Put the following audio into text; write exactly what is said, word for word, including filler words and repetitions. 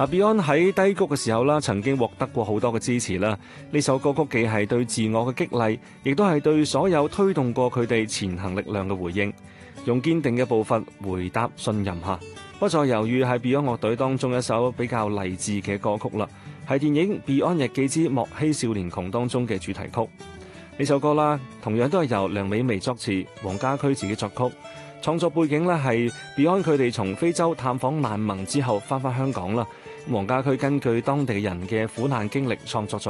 嗱，Beyond 喺低谷嘅時候啦，曾經獲得過好多嘅支持啦。呢首歌曲既係對自我嘅激勵，亦都係對所有推動過佢哋前行力量嘅回應，用堅定嘅步伐回答信任下。不再猶豫係 Beyond 樂隊當中一首比較勵志嘅歌曲啦，係電影《Beyond 日記之莫欺少年窮》當中嘅主題曲。呢首歌啦，同樣都係由梁美薇作詞，黃家駒自己作曲。創作背景咧係 Beyond 佢哋從非洲探訪難民之後翻返香港啦。黃家駒根據當地人嘅苦難經歷創作咗